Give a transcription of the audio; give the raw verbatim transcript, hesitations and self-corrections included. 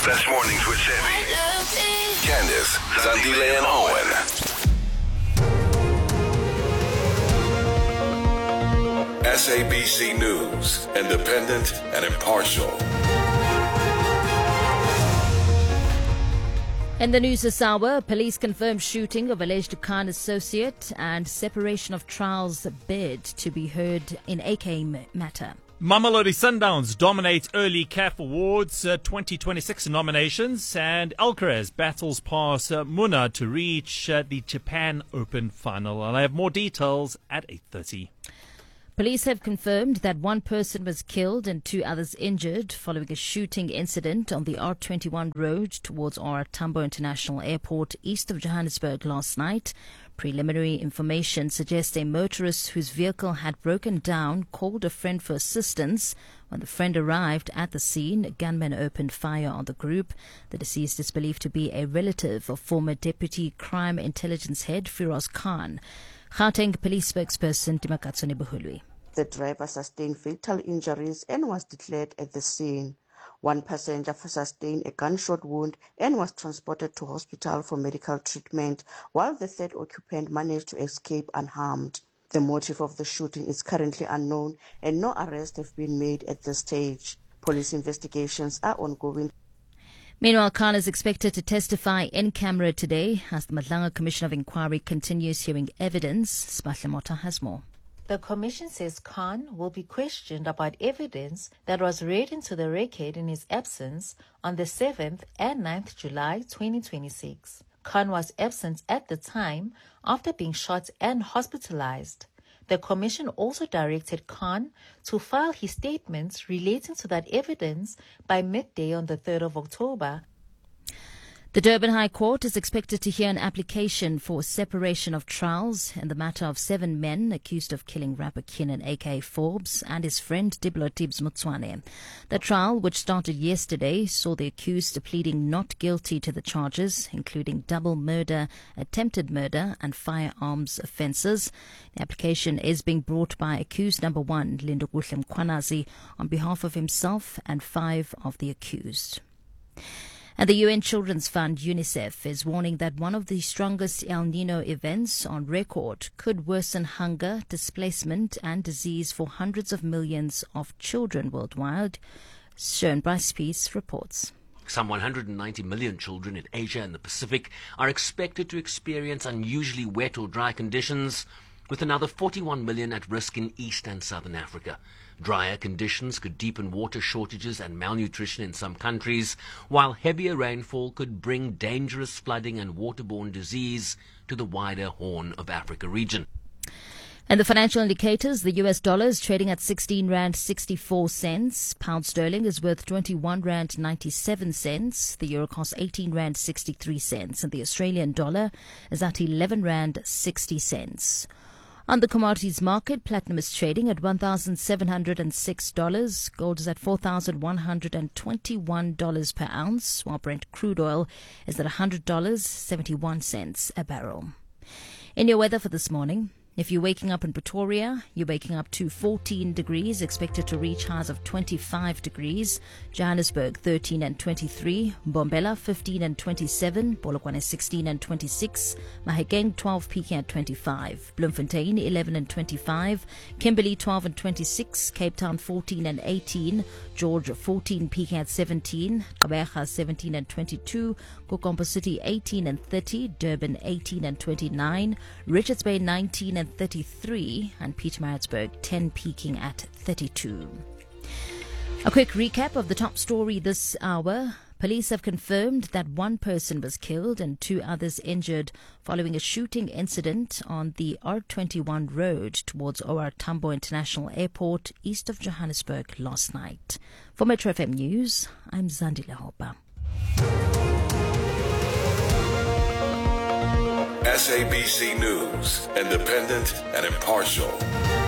Best mornings with Sebi, Candace, Zandile, and Owen. S A B C News, independent and impartial. In the news this hour, police confirm shooting of alleged Khan associate and separation of trials bid to be heard in A K matter. Mamelodi Sundowns dominate early C A F Awards uh, twenty twenty-six nominations, and Alcaraz battles past uh, Muna to reach uh, the Japan Open final. And I have more details at eight thirty. Police have confirmed that one person was killed and two others injured following a shooting incident on the R twenty-one road towards O R Tambo International Airport east of Johannesburg last night. Preliminary information suggests a motorist whose vehicle had broken down called a friend for assistance. When the friend arrived at the scene, gunmen opened fire on the group. The deceased is believed to be a relative of former Deputy Crime Intelligence Head Firoz Khan. Gauteng Police spokesperson Dimakatsone Buhului. The driver sustained fatal injuries and was declared at the scene. One passenger sustained a gunshot wound and was transported to hospital for medical treatment, while the third occupant managed to escape unharmed. The motive of the shooting is currently unknown and no arrests have been made at this stage. Police investigations are ongoing. Meanwhile, Khan is expected to testify in camera today as the Madlanga Commission of Inquiry continues hearing evidence. Spahle Mota has more. The commission says Khan will be questioned about evidence that was read into the record in his absence on the seventh and ninth July twenty twenty-six. Khan was absent at the time after being shot and hospitalized. The commission also directed Khan to file his statements relating to that evidence by midday on the third of October. The Durban High Court is expected to hear an application for separation of trials in the matter of seven men accused of killing rapper Keenan A K Forbes and his friend Diblo Tibbs Mutswane. The trial, which started yesterday, saw the accused pleading not guilty to the charges, including double murder, attempted murder and firearms offences. The application is being brought by accused number one, Lindokuhle Mkhwanazi, on behalf of himself and five of the accused. And the U N Children's Fund, UNICEF, is warning that one of the strongest El Nino events on record could worsen hunger, displacement and disease for hundreds of millions of children worldwide. Sharon Bryce-Peace reports. Some one hundred ninety million children in Asia and the Pacific are expected to experience unusually wet or dry conditions, with another forty-one million at risk in East and Southern Africa. Drier conditions could deepen water shortages and malnutrition in some countries, while heavier rainfall could bring dangerous flooding and waterborne disease to the wider Horn of Africa region. And the financial indicators, the U S dollar is trading at sixteen rand sixty-four cents. Pound sterling is worth twenty-one rand ninety-seven cents. The euro costs eighteen rand sixty-three cents. And the Australian dollar is at eleven rand sixty cents. On the commodities market, platinum is trading at one thousand seven hundred six dollars. Gold is at four thousand one hundred twenty-one dollars per ounce, while Brent crude oil is at one hundred dollars and seventy-one cents a barrel. In your weather for this morning, if you're waking up in Pretoria, you're waking up to fourteen degrees, expected to reach highs of twenty-five degrees. Johannesburg, thirteen and twenty-three. Mbombela, fifteen and twenty-seven. Polokwane, sixteen and twenty-six. Mahikeng, twelve, peaking at twenty-five. Bloemfontein, eleven and twenty-five. Kimberley, twelve and twenty-six. Cape Town, fourteen and eighteen. George, fourteen, peaking at seventeen. Gqeberha, seventeen and twenty-two. Kokompo City, eighteen and thirty. Durban, eighteen and twenty-nine. Richards Bay, nineteen and thirty-three, and Pietermaritzburg ten, peaking at thirty-two. A quick recap of the top story this hour. Police have confirmed that one person was killed and two others injured following a shooting incident on the R twenty-one road towards O R Tambo International Airport east of Johannesburg last night. For Metro F M News, I'm Zandile Hopa. S A B C News, independent and impartial.